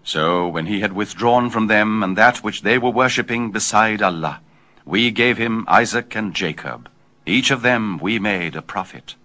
So when he had withdrawn from them and that which they were worshipping beside Allah, we gave him Isaac and Jacob. Each of them we made a prophet.